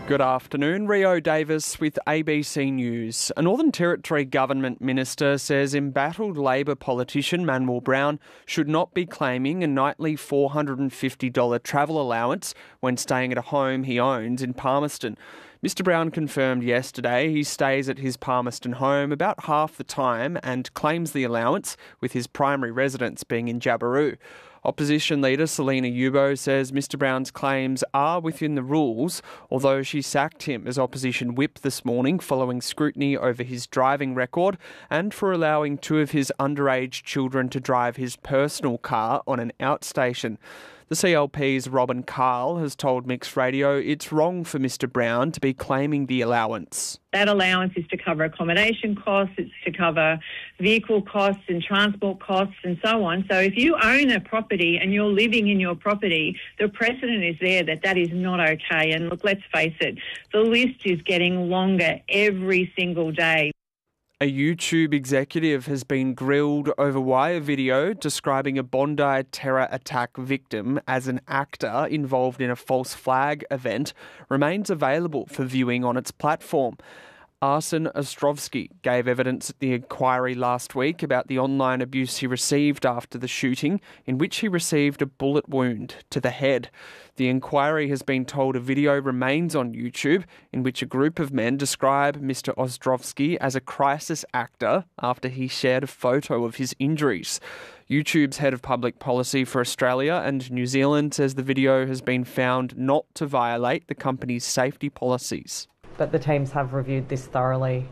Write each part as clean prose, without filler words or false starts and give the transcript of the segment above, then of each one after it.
Good afternoon, Rio Davis with ABC News. A Northern Territory government minister says embattled Labor politician Manuel Brown should not be claiming a nightly $450 travel allowance when staying at a home he owns in Palmerston. Mr Brown confirmed yesterday he stays at his Palmerston home about half the time and claims the allowance, with his primary residence being in Jabiru. Opposition leader Selina Yubo says Mr Brown's claims are within the rules, although she sacked him as opposition whip this morning following scrutiny over his driving record and for allowing two of his underage children to drive his personal car on an outstation. The CLP's Robin Carl has told Mix Radio it's wrong for Mr Brown to be claiming the allowance. That allowance is to cover accommodation costs, it's to cover vehicle costs and transport costs and so on. So if you own a property and you're living in your property, the precedent is there that is not okay. And look, let's face it, the list is getting longer every single day. A YouTube executive has been grilled over why a video describing a Bondi terror attack victim as an actor involved in a false flag event remains available for viewing on its platform. Arsen Ostrovsky gave evidence at the inquiry last week about the online abuse he received after the shooting, in which he received a bullet wound to the head. The inquiry has been told a video remains on YouTube in which a group of men describe Mr Ostrovsky as a crisis actor after he shared a photo of his injuries. YouTube's head of public policy for Australia and New Zealand says the video has been found not to violate the company's safety policies. But the teams have reviewed this thoroughly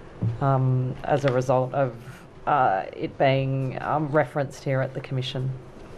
as a result of it being referenced here at the Commission.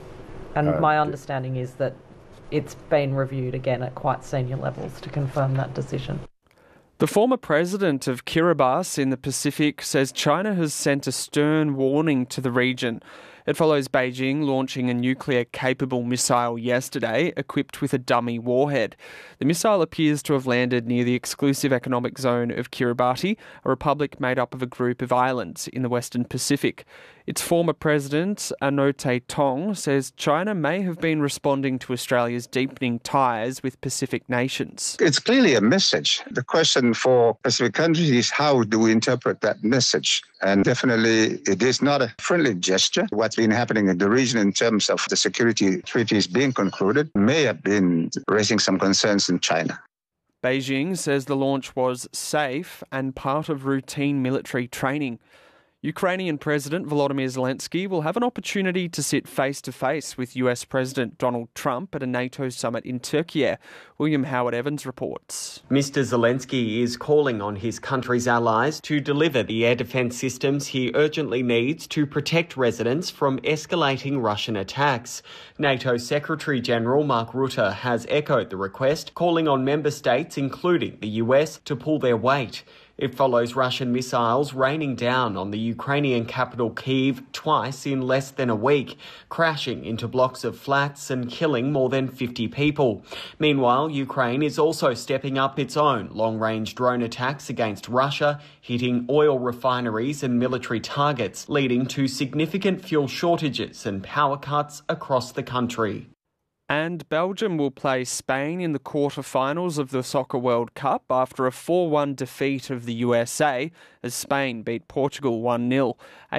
And my understanding is that it's been reviewed again at quite senior levels to confirm that decision. The former president of Kiribati in the Pacific says China has sent a stern warning to the region. It follows Beijing launching a nuclear-capable missile yesterday, equipped with a dummy warhead. The missile appears to have landed near the exclusive economic zone of Kiribati, a republic made up of a group of islands in the Western Pacific. Its former president, Anote Tong, says China may have been responding to Australia's deepening ties with Pacific nations. It's clearly a message. The question for Pacific countries is how do we interpret that message? And definitely it is not a friendly gesture. What's been happening in the region in terms of the security treaties being concluded may have been raising some concerns in China. Beijing says the launch was safe and part of routine military training. Ukrainian President Volodymyr Zelensky will have an opportunity to sit face-to-face with US President Donald Trump at a NATO summit in Turkey. William Howard Evans reports. Mr Zelensky is calling on his country's allies to deliver the air defence systems he urgently needs to protect residents from escalating Russian attacks. NATO Secretary-General Mark Rutte has echoed the request, calling on member states, including the US, to pull their weight. It follows Russian missiles raining down on the Ukrainian capital Kyiv twice in less than a week, crashing into blocks of flats and killing more than 50 people. Meanwhile, Ukraine is also stepping up its own long-range drone attacks against Russia, hitting oil refineries and military targets, leading to significant fuel shortages and power cuts across the country. And Belgium will play Spain in the quarter-finals of the Soccer World Cup after a 4-1 defeat of the USA as Spain beat Portugal 1-0.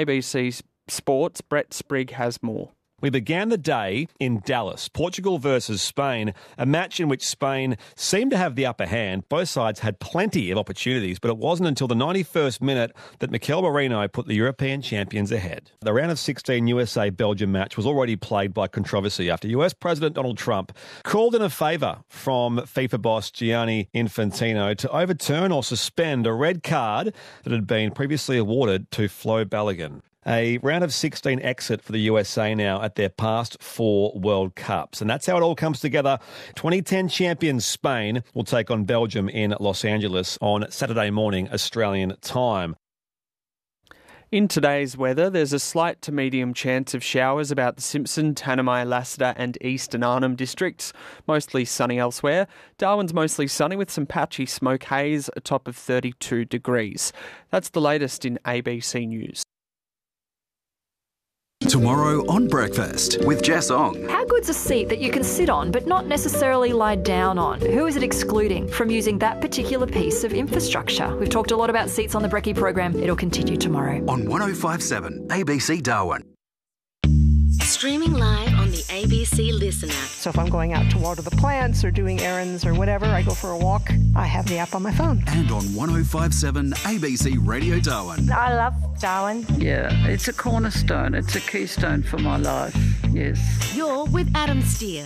ABC Sports' Brett Sprigg has more. We began the day in Dallas, Portugal versus Spain, a match in which Spain seemed to have the upper hand. Both sides had plenty of opportunities, but it wasn't until the 91st minute that Mikel Merino put the European champions ahead. The round of 16 USA-Belgium match was already plagued by controversy after US President Donald Trump called in a favour from FIFA boss Gianni Infantino to overturn or suspend a red card that had been previously awarded to Flo Balogun. A round of 16 exit for the USA now at their past 4 World Cups. And that's how it all comes together. 2010 champions Spain will take on Belgium in Los Angeles on Saturday morning, Australian time. In today's weather, there's a slight to medium chance of showers about the Simpson, Tanami, Lassiter and Eastern Arnhem districts. Mostly sunny elsewhere. Darwin's mostly sunny with some patchy smoke haze, a top of 32 degrees. That's the latest in ABC News. Tomorrow on Breakfast with Jess Ong. How good's a seat that you can sit on but not necessarily lie down on? Who is it excluding from using that particular piece of infrastructure? We've talked a lot about seats on the Brekkie program. It'll continue tomorrow. On 105.7 ABC Darwin. Streaming live on the ABC Listen app. So if I'm going out to water the plants or doing errands or whatever, I go for a walk, I have the app on my phone. And on 105.7 ABC Radio Darwin. I love Darwin. Yeah, it's a cornerstone. It's a keystone for my life, yes. You're with Adam Steer.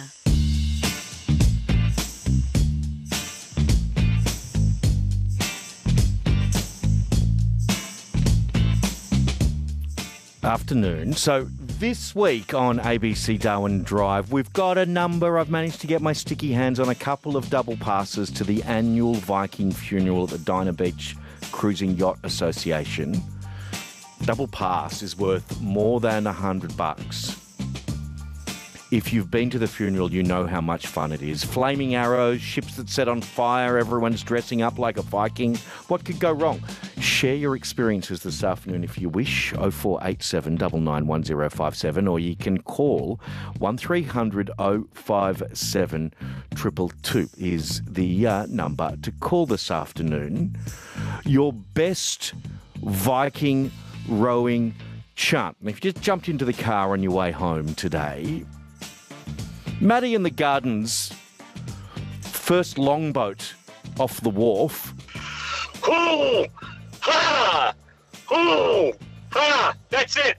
Afternoon. So this week on ABC Darwin Drive, we've got a number. I've managed to get my sticky hands on a couple of double passes to the annual Viking funeral at the Dinah Beach Cruising Yacht Association. Double pass is worth more than $100. If you've been to the funeral, you know how much fun it is. Flaming arrows, ships that set on fire, everyone's dressing up like a Viking. What could go wrong? Share your experiences this afternoon if you wish. 0487 991057, or you can call 1300 057 222 is the number to call this afternoon. Your best Viking rowing chant. And if you just jumped into the car on your way home today, Maddie and the Gardens' first longboat off the wharf. Hoo! Ha! Hoo! Ha! That's it!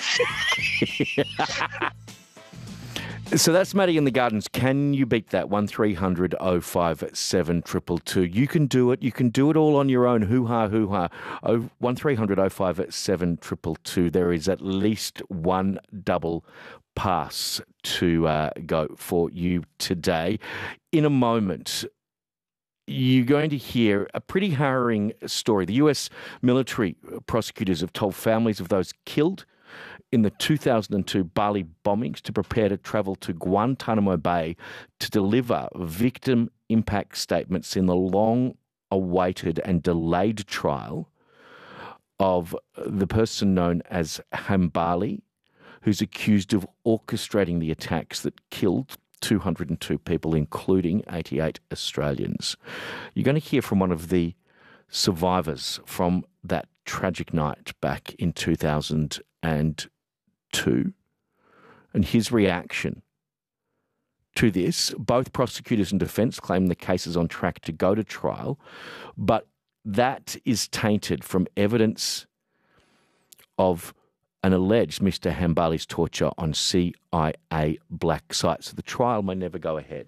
So that's Maddie and the Gardens. Can you beat that? 1300 057 222. You can do it. You can do it all on your own. Hoo-ha, hoo-ha. 1300 057 222. There is at least one double pass to go for you today. In a moment, you're going to hear a pretty harrowing story. The US military prosecutors have told families of those killed in the 2002 Bali bombings to prepare to travel to Guantanamo Bay to deliver victim impact statements in the long-awaited and delayed trial of the person known as Hambali, who's accused of orchestrating the attacks that killed 202 people, including 88 Australians. You're going to hear from one of the survivors from that tragic night back in 2002 and his reaction to this. Both prosecutors and defence claim the case is on track to go to trial, but that is tainted from evidence of an alleged Mr. Hambali's torture on CIA black sites. So the trial may never go ahead.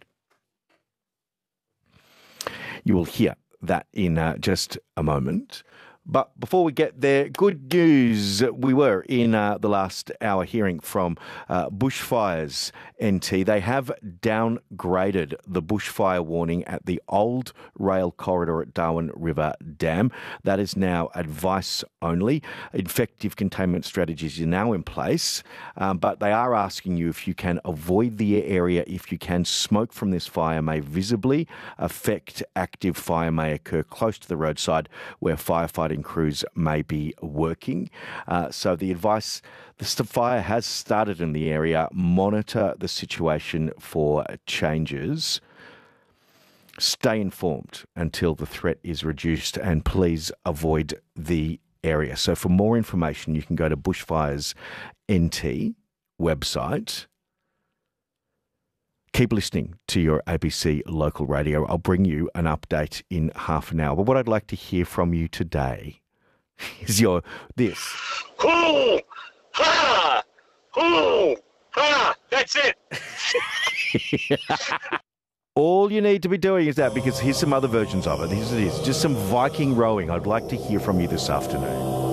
You will hear that in just a moment. But before we get there, good news. We were in the last hour hearing from Bushfires NT. They have downgraded the bushfire warning at the old rail corridor at Darwin River Dam. That is now advice only. Effective containment strategies are now in place, but they are asking you if you can avoid the area, if you can. Smoke from this fire may visibly affect active fire, may occur close to the roadside where firefighting crews may be working. So the advice, the fire has started in the area. Monitor the situation for changes. Stay informed until the threat is reduced, and please avoid the area. So for more information, you can go to Bushfires NT website. Keep listening to your ABC local radio. I'll bring you an update in half an hour. But what I'd like to hear from you today is this. Hoo! Ha! Hoo! Ha! That's it! All you need to be doing is that, because here's some other versions of it. Here's it is. Just some Viking rowing. I'd like to hear from you this afternoon.